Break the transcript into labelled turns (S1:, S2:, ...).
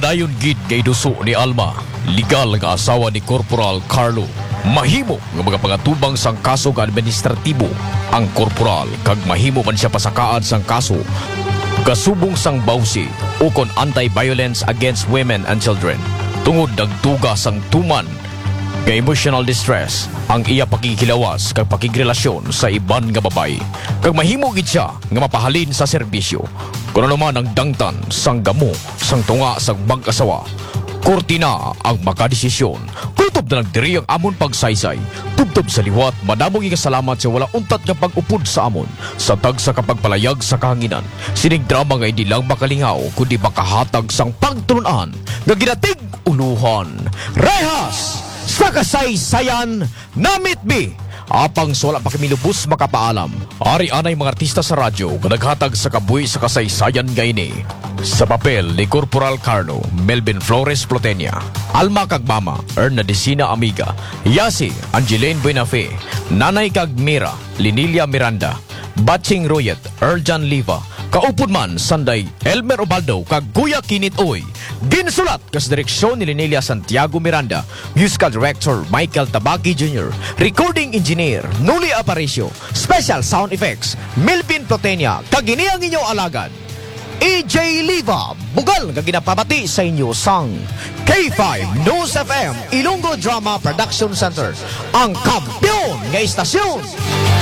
S1: Padayon gid kay duso ni Alma, legal nga asawa ni Corporal Carlo. Mahimo nga mga pangatubang sang kaso nga administratibo ang korporal kag mahimo man siya pasakaan sang kaso kasubong sang bawsi ukon anti-violence against women and children tungod nagduga sang tuman nga emotional distress ang iya pakikilawas kag pakigrelasyon sa iban nga babay kag mahimo gid siya nga mapahalin sa serbisyo kuno naman ang dangtan sang gamo sang tunga sang mag-asawa. Korte na ang makadesisyon. Kutob na lang diri ang amon pagsaysay. Tubtob sa liwat, madamong ikasalamat sa wala untat nga pag-upod sa amon. Sa tag sa kapagpalayag sa kahanginan, sining drama nga hindi lang makalingaw, kundi makahatag sang pagtulunan nga ginatig uluhan. Rehas! Sa kasaysayan, namit mi! Apang sa wala pa kami lubos makapaalam, ari-anay mga artista sa radyo nga naghatag sa kabuhi sa kasaysayan ngayon. Sa papel ni Corporal Carlo, Melvin Flores Plotenia, Alma Kagmama, Erna Decina Amiga, Yasi, Angeline Buenafe, Nanay Kagmira, Linilia Miranda, Batching Royet, Erjan Liva, kaupod man Sanday, Elmer Obaldo, kag Guya Kinit Oy. Ginsulat kas direksyon ni Linelia Santiago Miranda, Musical Director Michael Tabaki Jr., Recording Engineer Nuli Aparicio, Special Sound Effects Melvin Plotenia, kag ini ang inyong alagad EJ Liva, bugal nga ginapabati sa inyo sang K5 News FM Ilonggo Drama Production Center, ang kampiyon nga istasyon.